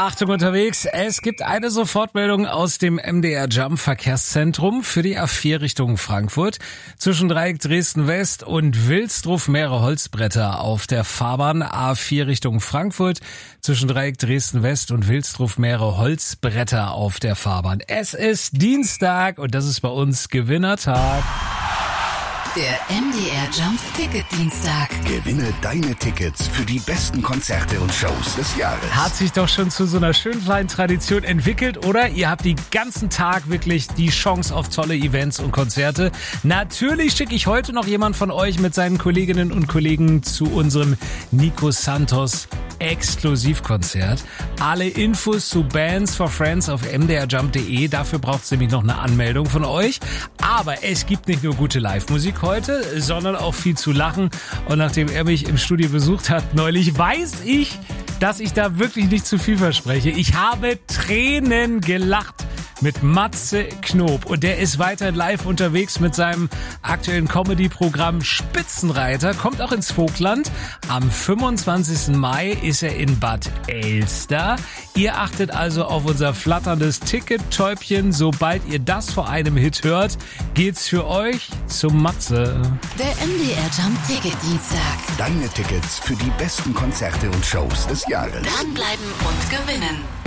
Achtung unterwegs, es gibt eine Sofortmeldung aus dem MDR Jump Verkehrszentrum für die A4 Richtung Frankfurt. Zwischen Dreieck Dresden West und Wilsdruff mehrere Holzbretter auf der Fahrbahn. A4 Richtung Frankfurt. Zwischen Dreieck Dresden West und Wilsdruff mehrere Holzbretter auf der Fahrbahn. Es ist Dienstag und das ist bei uns Gewinnertag. Der MDR Jump Ticket Dienstag. Gewinne deine Tickets für die besten Konzerte und Shows des Jahres. Hat sich doch schon zu so einer schönen kleinen Tradition entwickelt, oder? Ihr habt den ganzen Tag wirklich die Chance auf tolle Events und Konzerte. Natürlich schicke ich heute noch jemand von euch mit seinen Kolleginnen und Kollegen zu unserem Nico Santos Exklusivkonzert. Alle Infos zu Bands for Friends auf mdrjump.de. Dafür braucht es nämlich noch eine Anmeldung von euch. Aber es gibt nicht nur gute Live-Musik heute, sondern auch viel zu lachen. Und nachdem er mich im Studio besucht hat neulich, weiß ich, dass ich da wirklich nicht zu viel verspreche. Ich habe Tränen gelacht mit Matze Knob. Und der ist weiter live unterwegs mit seinem aktuellen Comedy-Programm Spitzenreiter. Kommt auch ins Vogtland. Am 25. Mai ist er in Bad Elster. Ihr achtet also auf unser flatterndes Ticket-Täubchen. Sobald ihr das vor einem Hit hört, geht's für euch zum Matze. Der MDR Jump Ticket Dienstag. Deine Tickets für die besten Konzerte und Shows des Jahres. Dranbleiben und gewinnen.